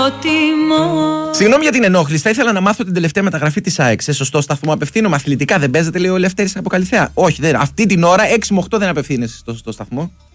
Συγγνώμη για την ενόχληση. Θα ήθελα να μάθω την τελευταία μεταγραφή της ΑΕΚ. Σε σωστό σταθμό απευθύνομαι. Αθλητικά δεν παίζετε, λέει ο Λευτέρης από Καλυθέα. Όχι, δεν. Αυτή την ώρα 6 με 8 δεν απευθύνεσαι στο σταθμό.